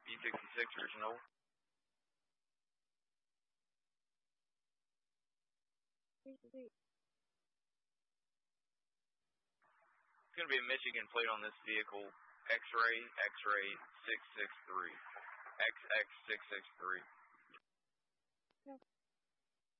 B66 original. Wait. It's going to be a Michigan plate on this vehicle. X-ray 663. XX 663. Okay.